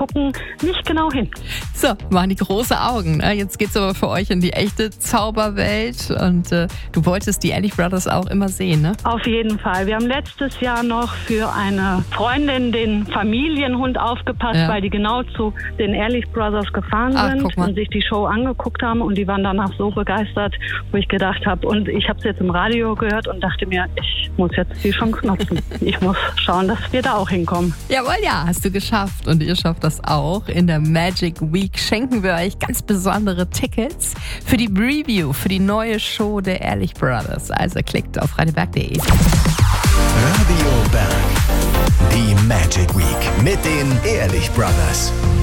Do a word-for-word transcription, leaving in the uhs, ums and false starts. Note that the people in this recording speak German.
gucken nicht genau hin. So, waren die große Augen. Ne? Jetzt geht's aber für euch in die echte Zauberwelt und äh, du wolltest die Ehrlich Brothers auch immer sehen, ne? Auf jeden Fall. Wir haben letztes Jahr noch für eine Freundin den Familienhund aufgepasst, Ja. weil die genau zu den Ehrlich Brothers gefahren Ach, sind guck mal. und sich die Show angeguckt haben und die waren danach so begeistert, wo ich gedacht habe, und ich habe es jetzt im Radio gehört und dachte mir, ich muss jetzt die Chance nutzen. Ich muss schauen, dass wir da auch hinkommen. Jawohl, ja, hast du geschafft und ihr schafft das auch. In der Magic Week schenken wir euch ganz besondere Tickets für die Preview, für die neue Show der Ehrlich Brothers. Also klickt auf radeberg punkt de. Radio Berg. Die Magic Week mit den Ehrlich Brothers.